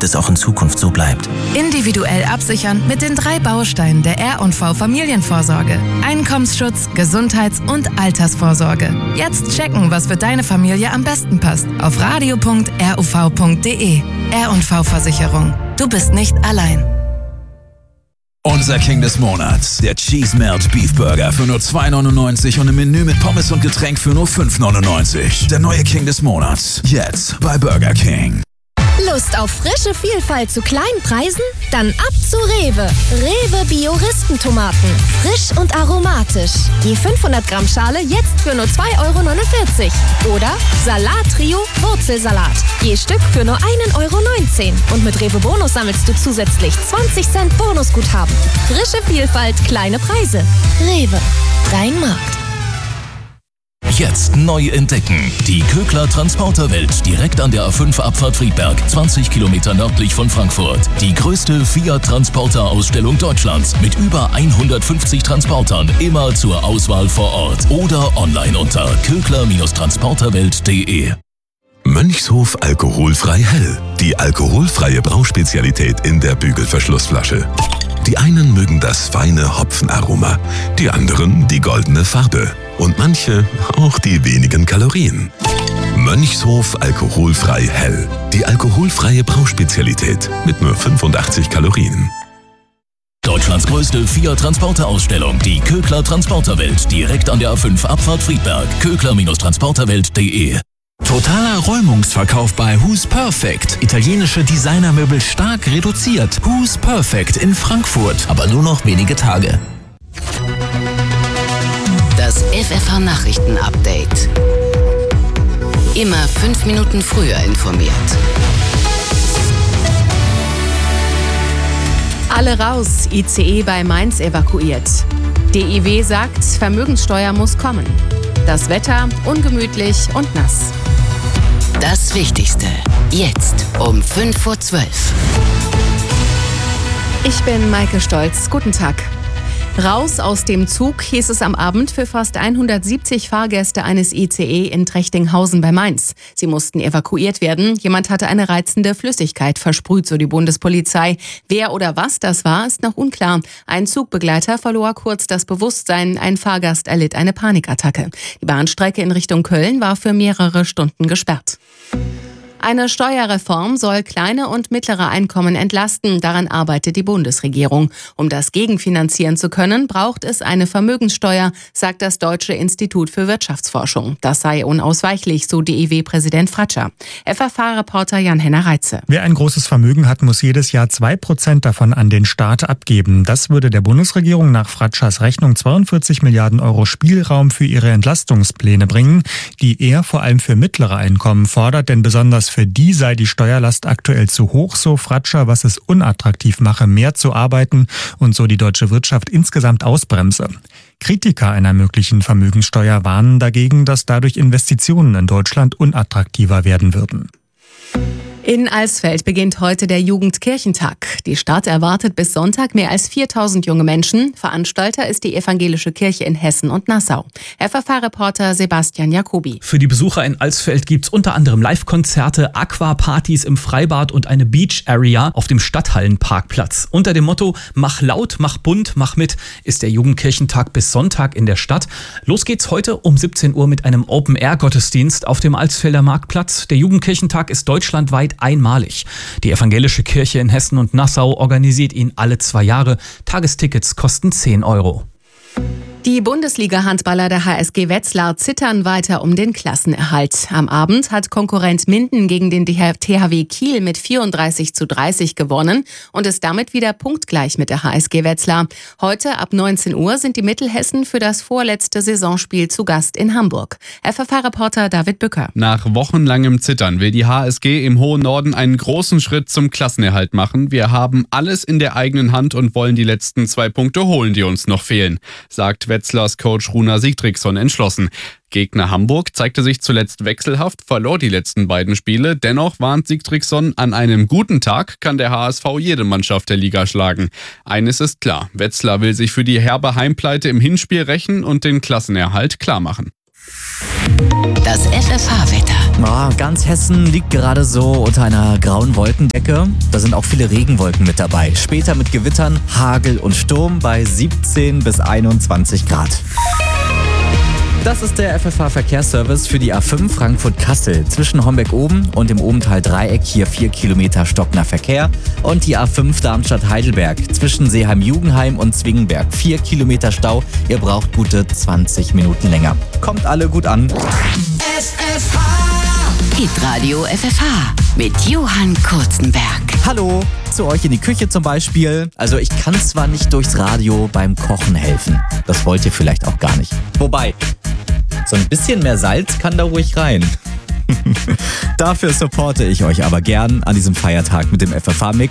damit es auch in Zukunft so bleibt. Individuell absichern mit den 3 Bausteinen der R&V Familienvorsorge. Einkommensschutz, Gesundheits- und Altersvorsorge. Jetzt checken, was für deine Familie am besten passt. Auf radio.ruv.de. R&V Versicherung. Du bist nicht allein. Unser King des Monats, der Cheese Melt Beef Burger für nur $2,99 und im Menü mit Pommes und Getränk für nur $5,99. Der neue King des Monats, jetzt bei Burger King. Lust auf frische Vielfalt zu kleinen Preisen? Dann ab zu Rewe. Rewe Bio-Ristentomaten. Frisch und aromatisch. Je 500 Gramm Schale jetzt für nur €2,49. Oder Salat-Trio Wurzelsalat. Je Stück für nur €1,19. Und mit Rewe Bonus sammelst du zusätzlich 20 Cent Bonusguthaben. Frische Vielfalt, kleine Preise. Rewe, dein Markt. Jetzt neu entdecken. Die Kögler Transporterwelt direkt an der A5-Abfahrt Friedberg, 20 Kilometer nördlich von Frankfurt. Die größte Fiat-Transporter-Ausstellung Deutschlands mit über 150 Transportern, immer zur Auswahl vor Ort oder online unter kögler-transporterwelt.de. Mönchshof alkoholfrei hell. Die alkoholfreie Brauspezialität in der Bügelverschlussflasche. Die einen mögen das feine Hopfenaroma, die anderen die goldene Farbe und manche auch die wenigen Kalorien. Mönchshof alkoholfrei hell. Die alkoholfreie Brauspezialität mit nur 85 Kalorien. Deutschlands größte Fiat-Transporter-Ausstellung, die Kögler Transporterwelt, direkt an der A5-Abfahrt Friedberg. kögler-transporterwelt.de. Totaler Räumungsverkauf bei Who's Perfect. Italienische Designermöbel stark reduziert. Who's Perfect in Frankfurt. Aber nur noch wenige Tage. Das FFH-Nachrichten-Update. Immer 5 Minuten früher informiert. Alle raus, ICE bei Mainz evakuiert. DIW sagt, Vermögenssteuer muss kommen. Das Wetter ungemütlich und nass. Das Wichtigste, jetzt um 11:05. Ich bin Maike Stolz. Guten Tag. Raus aus dem Zug hieß es am Abend für fast 170 Fahrgäste eines ICE in Trechtinghausen bei Mainz. Sie mussten evakuiert werden. Jemand hatte eine reizende Flüssigkeit versprüht, so die Bundespolizei. Wer oder was das war, ist noch unklar. Ein Zugbegleiter verlor kurz das Bewusstsein. Ein Fahrgast erlitt eine Panikattacke. Die Bahnstrecke in Richtung Köln war für mehrere Stunden gesperrt. Eine Steuerreform soll kleine und mittlere Einkommen entlasten. Daran arbeitet die Bundesregierung. Um das gegenfinanzieren zu können, braucht es eine Vermögenssteuer, sagt das Deutsche Institut für Wirtschaftsforschung. Das sei unausweichlich, so DIW-Präsident Fratscher. FFH-Reporter Jan-Henner Reitze. Wer ein großes Vermögen hat, muss jedes Jahr 2% davon an den Staat abgeben. Das würde der Bundesregierung nach Fratschers Rechnung 42 Milliarden Euro Spielraum für ihre Entlastungspläne bringen, die er vor allem für mittlere Einkommen fordert, denn besonders für die sei die Steuerlast aktuell zu hoch, so Fratscher, was es unattraktiv mache, mehr zu arbeiten und so die deutsche Wirtschaft insgesamt ausbremse. Kritiker einer möglichen Vermögenssteuer warnen dagegen, dass dadurch Investitionen in Deutschland unattraktiver werden würden. In Alsfeld beginnt heute der Jugendkirchentag. Die Stadt erwartet bis Sonntag mehr als 4.000 junge Menschen. Veranstalter ist die Evangelische Kirche in Hessen und Nassau. FFH-Reporter Sebastian Jacobi. Für die Besucher in Alsfeld gibt's unter anderem Live-Konzerte, Aquapartys im Freibad und eine Beach-Area auf dem Stadthallenparkplatz. Unter dem Motto "Mach laut, mach bunt, mach mit" ist der Jugendkirchentag bis Sonntag in der Stadt. Los geht's heute um 17 Uhr mit einem Open-Air-Gottesdienst auf dem Alsfelder Marktplatz. Der Jugendkirchentag ist deutschlandweit einmalig. Die Evangelische Kirche in Hessen und Nassau organisiert ihn alle 2 Jahre. Tagestickets kosten 10 €. Die Bundesliga-Handballer der HSG Wetzlar zittern weiter um den Klassenerhalt. Am Abend hat Konkurrent Minden gegen den THW Kiel mit 34:30 gewonnen und ist damit wieder punktgleich mit der HSG Wetzlar. Heute ab 19 Uhr sind die Mittelhessen für das vorletzte Saisonspiel zu Gast in Hamburg. FFH-Reporter David Bücker. Nach wochenlangem Zittern will die HSG im hohen Norden einen großen Schritt zum Klassenerhalt machen. Wir haben alles in der eigenen Hand und wollen die letzten 2 Punkte holen, die uns noch fehlen, sagt Wetzlars Coach Runar Sigtriksson entschlossen. Gegner Hamburg zeigte sich zuletzt wechselhaft, verlor die letzten beiden Spiele. Dennoch warnt Sigtriksson, an einem guten Tag kann der HSV jede Mannschaft der Liga schlagen. Eines ist klar, Wetzlar will sich für die herbe Heimpleite im Hinspiel rächen und den Klassenerhalt klarmachen. Das FFH-Wetter. Ganz Hessen liegt gerade so unter einer grauen Wolkendecke. Da sind auch viele Regenwolken mit dabei. Später mit Gewittern, Hagel und Sturm bei 17 bis 21 Grad. Das ist der FFH-Verkehrsservice für die A5 Frankfurt-Kassel. Zwischen Homberg-Oben und dem Obental-Dreieck hier 4 Kilometer stockender Verkehr. Und die A5 Darmstadt-Heidelberg zwischen Seeheim-Jugenheim und Zwingenberg 4 Kilometer Stau. Ihr braucht gute 20 Minuten länger. Kommt alle gut an. FFH. Hitradio FFH mit Johann Kurzenberg. Hallo, zu euch in die Küche zum Beispiel. Also ich kann zwar nicht durchs Radio beim Kochen helfen. Das wollt ihr vielleicht auch gar nicht. Wobei, so ein bisschen mehr Salz kann da ruhig rein. Dafür supporte ich euch aber gern an diesem Feiertag mit dem FFH-Mix.